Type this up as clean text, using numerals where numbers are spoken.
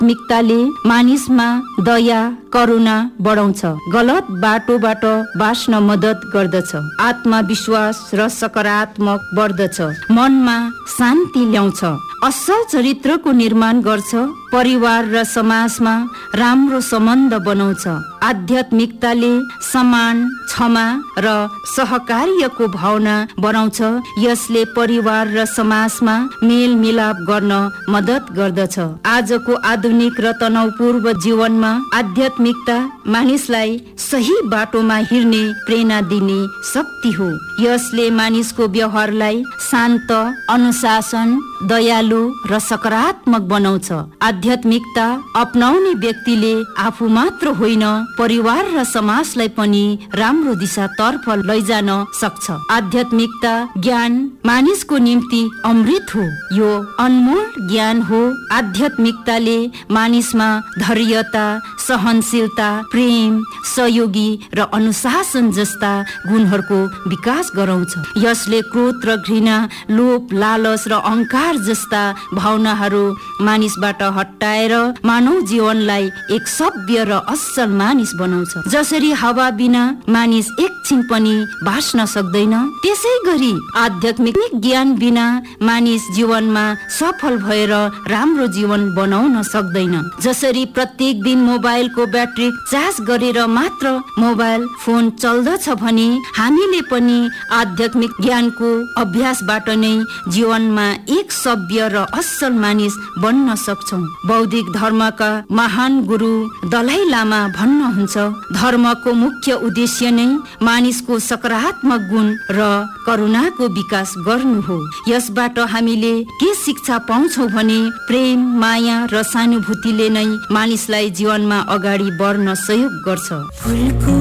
आध्यात्मिकताले मानिसमा दया करुणा बढाउँछ, गलत बाटोबाट बाँच्न मद्दत गर्दछ, आत्मविश्वास र सकारात्मक बढ्दछ, मनमा शान्ति ल्याउँछ, असल चरित्रको निर्माण गर्छ, परिवार र समाजमा राम्रो सम्बन्ध बनाउँछ। आध्यात्मिकताले सम्मान, क्षमा र सहकार्यको भावना बढाउँछ। यसले परिवार र समाजमा मेलमिलाप गर्न मद्दत गर्दछ। आजको आधुनिक र तनावपूर्ण जीवनमा आध्यात्मिकता मानिसलाई सही बाटोमा हिँड्ने प्रेरणा दिने शक्ति हो। यसले मानिसको व्यवहारलाई शान्त, अनुशासन, दयालु र सकारात्मक बनाउँछ। आध्यात्मिकता अपनाउने व्यक्तिले आफू मात्र होइन, परिवार र समाजलाई पनि राम्रो दिशातर्फ लैजान सक्छ। आध्यात्मिकता ज्ञान मानिसको निम्ति अमृत हो। यो अनमोल ज्ञान हो। आध्यात्मिकताले मानिसमा धैर्यता, सहनशीलता, प्रेम, सहयोगी र अनुशासन जस्ता गुणहरूको विकास गराउँछ। यसले क्रोध र घृणा, लोभ, लालच र अहंकार जस्ता भावनाहरू मानिसबाट हटाएर मानव जीवनलाई एक सभ्य र असल मानिस बनाउँछ। जसरी हावा बिना मानिस एकछिन पनि बाँच्न सक्दैन, त्यसै गरी आध्यात्मिक ज्ञान बिना मानिस जीवनमा सफल भएर राम्रो जीवन बनाउन सक्दैन। जसरी प्रत्येक दिन मोबाइलको ब्याट्री चार्ज गरेर मात्र मोबाइल फोन चल्दछ भने हामीले पनि आध्यात्मिक ज्ञानको अभ्यासबाट नै जीवनमा एक सभ्य र असल मानिस बन्न सक्छौं। बौद्धिक धर्मका महान गुरु दलाई लामा भन्नुहुन्छ, धर्मको मुख्य उद्देश्य नै मानिसको सकारात्मक गुण र करुणाको विकास गर्नु हो। यसबाट हामीले के शिक्षा पाउँछौं भने प्रेम, माया र सहानुभूतिले नै मानिसलाई जीवनमा अगाडि बढ्न सहयोग गर्छ।